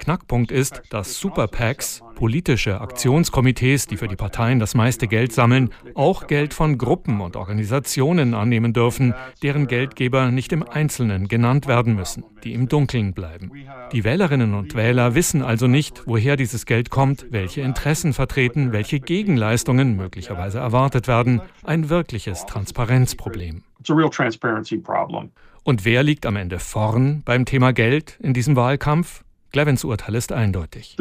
Knackpunkt ist, dass Super-PACs, politische Aktionskomitees, die für die Parteien das meiste Geld sammeln, auch Geld von Gruppen und Organisationen annehmen dürfen, deren Geldgeber nicht im Einzelnen genannt werden müssen, die im Dunkeln bleiben. Die Wählerinnen und Wähler wissen also nicht, woher dieses Geld kommt, welche Interessen vertreten, welche Gegenleistungen möglicherweise erwartet werden. Ein wirkliches Transparenzproblem. Und wer liegt am Ende vorn beim Thema Geld in diesem Wahlkampf? Glevins Urteil ist eindeutig.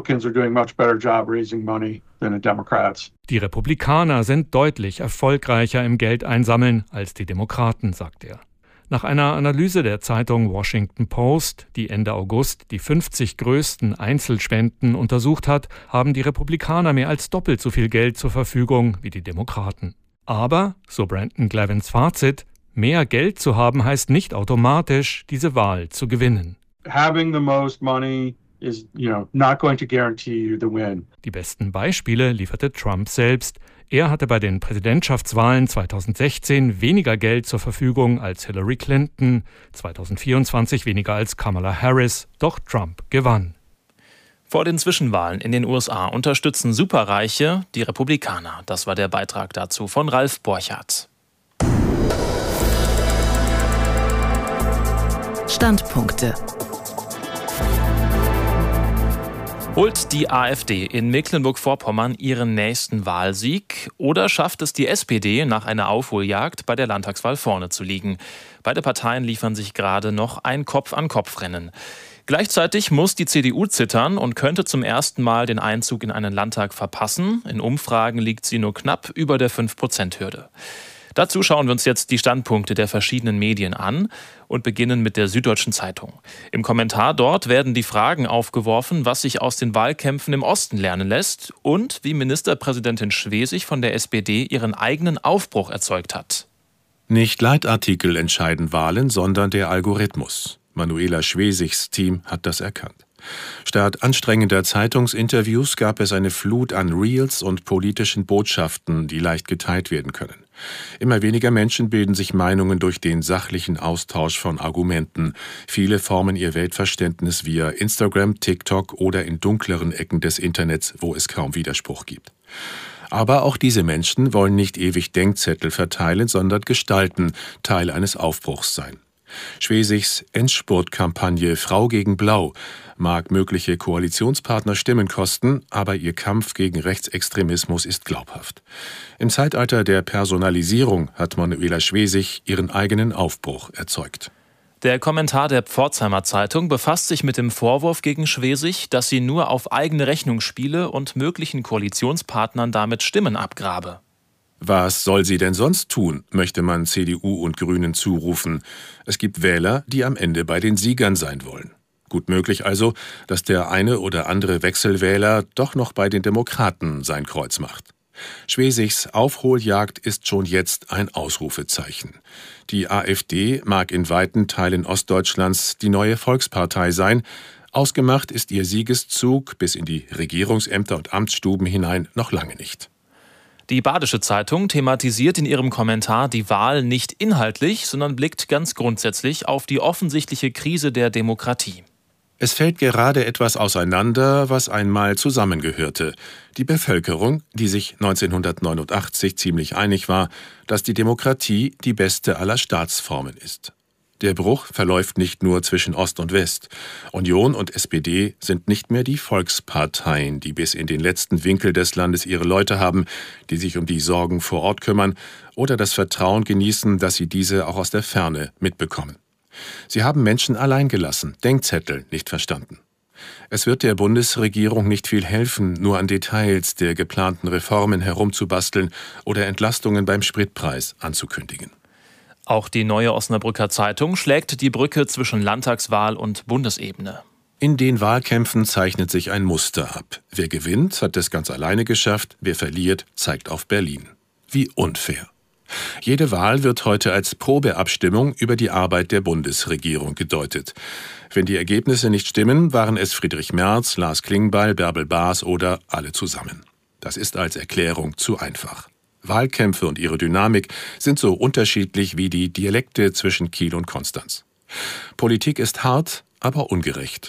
Die Republikaner sind deutlich erfolgreicher im Geldeinsammeln als die Demokraten, sagt er. Nach einer Analyse der Zeitung Washington Post, die Ende August die 50 größten Einzelspenden untersucht hat, haben die Republikaner mehr als doppelt so viel Geld zur Verfügung wie die Demokraten. Aber, so Brandon Glevins Fazit, mehr Geld zu haben heißt nicht automatisch, diese Wahl zu gewinnen. Having the most money is, not going to guarantee you the win. Die besten Beispiele lieferte Trump selbst. Er hatte bei den Präsidentschaftswahlen 2016 weniger Geld zur Verfügung als Hillary Clinton, 2024 weniger als Kamala Harris, doch Trump gewann. Vor den Zwischenwahlen in den USA unterstützen Superreiche die Republikaner. Das war der Beitrag dazu von Ralf Borchardt. Standpunkte. Holt die AfD in Mecklenburg-Vorpommern ihren nächsten Wahlsieg oder schafft es die SPD nach einer Aufholjagd bei der Landtagswahl vorne zu liegen? Beide Parteien liefern sich gerade noch ein Kopf-an-Kopf-Rennen. Gleichzeitig muss die CDU zittern und könnte zum ersten Mal den Einzug in einen Landtag verpassen. In Umfragen liegt sie nur knapp über der 5%-Hürde. Dazu schauen wir uns jetzt die Standpunkte der verschiedenen Medien an und beginnen mit der Süddeutschen Zeitung. Im Kommentar dort werden die Fragen aufgeworfen, was sich aus den Wahlkämpfen im Osten lernen lässt und wie Ministerpräsidentin Schwesig von der SPD ihren eigenen Aufbruch erzeugt hat. Nicht Leitartikel entscheiden Wahlen, sondern der Algorithmus. Manuela Schwesigs Team hat das erkannt. Statt anstrengender Zeitungsinterviews gab es eine Flut an Reels und politischen Botschaften, die leicht geteilt werden können. Immer weniger Menschen bilden sich Meinungen durch den sachlichen Austausch von Argumenten. Viele formen ihr Weltverständnis via Instagram, TikTok oder in dunkleren Ecken des Internets, wo es kaum Widerspruch gibt. Aber auch diese Menschen wollen nicht ewig Denkzettel verteilen, sondern gestalten, Teil eines Aufbruchs sein. Schwesigs Endspurtkampagne Frau gegen Blau mag mögliche Koalitionspartner Stimmen kosten, aber ihr Kampf gegen Rechtsextremismus ist glaubhaft. Im Zeitalter der Personalisierung hat Manuela Schwesig ihren eigenen Aufbruch erzeugt. Der Kommentar der Pforzheimer Zeitung befasst sich mit dem Vorwurf gegen Schwesig, dass sie nur auf eigene Rechnung spiele und möglichen Koalitionspartnern damit Stimmen abgrabe. Was soll sie denn sonst tun, möchte man CDU und Grünen zurufen. Es gibt Wähler, die am Ende bei den Siegern sein wollen. Gut möglich also, dass der eine oder andere Wechselwähler doch noch bei den Demokraten sein Kreuz macht. Schwesigs Aufholjagd ist schon jetzt ein Ausrufezeichen. Die AfD mag in weiten Teilen Ostdeutschlands die neue Volkspartei sein. Ausgemacht ist ihr Siegeszug bis in die Regierungsämter und Amtsstuben hinein noch lange nicht. Die Badische Zeitung thematisiert in ihrem Kommentar die Wahl nicht inhaltlich, sondern blickt ganz grundsätzlich auf die offensichtliche Krise der Demokratie. Es fällt gerade etwas auseinander, was einmal zusammengehörte. Die Bevölkerung, die sich 1989 ziemlich einig war, dass die Demokratie die beste aller Staatsformen ist. Der Bruch verläuft nicht nur zwischen Ost und West. Union und SPD sind nicht mehr die Volksparteien, die bis in den letzten Winkel des Landes ihre Leute haben, die sich um die Sorgen vor Ort kümmern oder das Vertrauen genießen, dass sie diese auch aus der Ferne mitbekommen. Sie haben Menschen allein gelassen, Denkzettel nicht verstanden. Es wird der Bundesregierung nicht viel helfen, nur an Details der geplanten Reformen herumzubasteln oder Entlastungen beim Spritpreis anzukündigen. Auch die Neue Osnabrücker Zeitung schlägt die Brücke zwischen Landtagswahl und Bundesebene. In den Wahlkämpfen zeichnet sich ein Muster ab. Wer gewinnt, hat es ganz alleine geschafft, wer verliert, zeigt auf Berlin. Wie unfair. Jede Wahl wird heute als Probeabstimmung über die Arbeit der Bundesregierung gedeutet. Wenn die Ergebnisse nicht stimmen, waren es Friedrich Merz, Lars Klingbeil, Bärbel Baas oder alle zusammen. Das ist als Erklärung zu einfach. Wahlkämpfe und ihre Dynamik sind so unterschiedlich wie die Dialekte zwischen Kiel und Konstanz. Politik ist hart, aber ungerecht.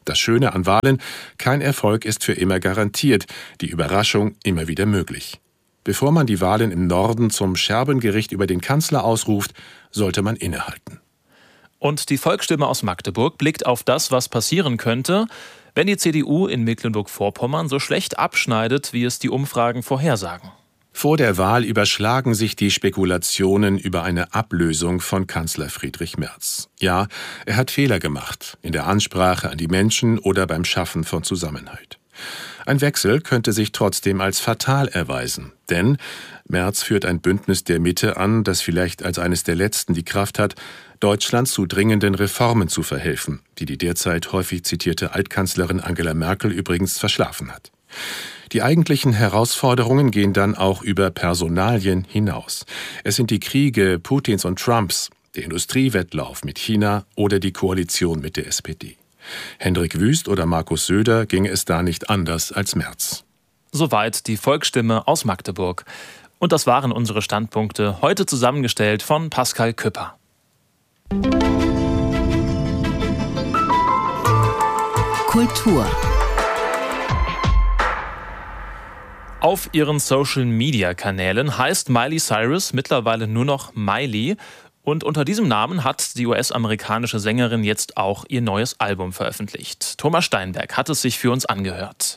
Das Schöne an Wahlen: kein Erfolg ist für immer garantiert, die Überraschung immer wieder möglich. Bevor man die Wahlen im Norden zum Scherbengericht über den Kanzler ausruft, sollte man innehalten. Und die Volksstimme aus Magdeburg blickt auf das, was passieren könnte, wenn die CDU in Mecklenburg-Vorpommern so schlecht abschneidet, wie es die Umfragen vorhersagen. Vor der Wahl überschlagen sich die Spekulationen über eine Ablösung von Kanzler Friedrich Merz. Ja, er hat Fehler gemacht, in der Ansprache an die Menschen oder beim Schaffen von Zusammenhalt. Ein Wechsel könnte sich trotzdem als fatal erweisen, denn Merz führt ein Bündnis der Mitte an, das vielleicht als eines der letzten die Kraft hat, Deutschland zu dringenden Reformen zu verhelfen, die die derzeit häufig zitierte Altkanzlerin Angela Merkel übrigens verschlafen hat. Die eigentlichen Herausforderungen gehen dann auch über Personalien hinaus. Es sind die Kriege Putins und Trumps, der Industriewettlauf mit China oder die Koalition mit der SPD. Hendrik Wüst oder Markus Söder ginge es da nicht anders als Merz. Soweit die Volksstimme aus Magdeburg. Und das waren unsere Standpunkte, heute zusammengestellt von Pascal Küpper. Kultur. Auf ihren Social-Media-Kanälen heißt Miley Cyrus mittlerweile nur noch Miley. Und unter diesem Namen hat die US-amerikanische Sängerin jetzt auch ihr neues Album veröffentlicht. Thomas Steinberg hat es sich für uns angehört.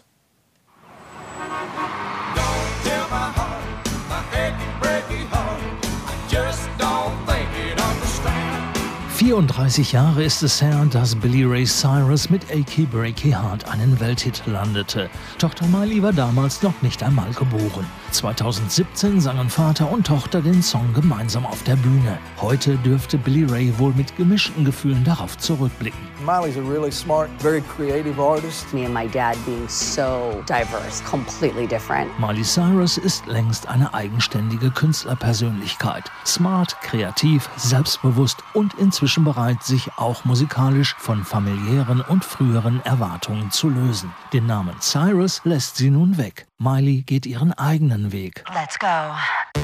34 Jahre ist es her, dass Billy Ray Cyrus mit Achy Breaky Heart einen Welthit landete. Tochter Miley war damals noch nicht einmal geboren. 2017 sangen Vater und Tochter den Song gemeinsam auf der Bühne. Heute dürfte Billy Ray wohl mit gemischten Gefühlen darauf zurückblicken. Miley's a really smart, very creative artist. Me and my dad being so diverse, completely different. Miley Cyrus ist längst eine eigenständige Künstlerpersönlichkeit. Smart, kreativ, selbstbewusst und inzwischen bereit, sich auch musikalisch von familiären und früheren Erwartungen zu lösen. Den Namen Cyrus lässt sie nun weg. Miley geht ihren eigenen Weg. Let's go.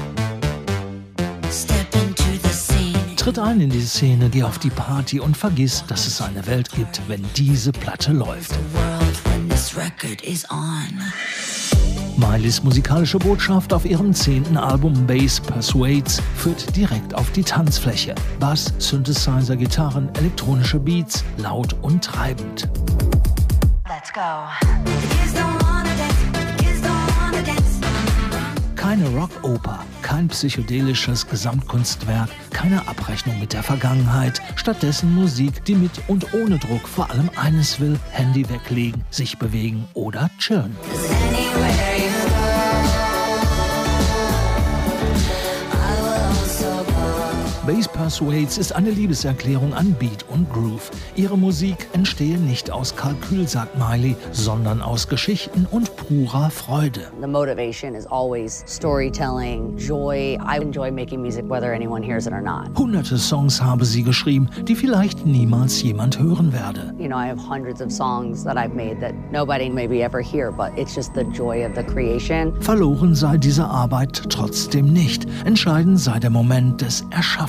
Tritt ein in die Szene, geh auf die Party und vergiss, dass es eine Welt gibt, wenn diese Platte läuft. Mileys musikalische Botschaft auf ihrem 10. Album Bass Persuades führt direkt auf die Tanzfläche. Bass, Synthesizer, Gitarren, elektronische Beats, laut und treibend. Let's go. Keine Rock-Oper, kein psychedelisches Gesamtkunstwerk, keine Abrechnung mit der Vergangenheit. Stattdessen Musik, die mit und ohne Druck vor allem eines will: Handy weglegen, sich bewegen oder chillen. Bass Persuades ist eine Liebeserklärung an Beat und Groove. Ihre Musik entstehe nicht aus Kalkül, sagt Miley, sondern aus Geschichten und purer Freude. The motivation is always storytelling, joy. I enjoy making music whether anyone hears it or not. Hunderte Songs habe sie geschrieben, die vielleicht niemals jemand hören werde. You know, I have hundreds of songs that I've made that nobody maybe ever hear, but it's just the joy of the creation. Verloren sei diese Arbeit trotzdem nicht. Entscheidend sei der Moment des Erschaffens.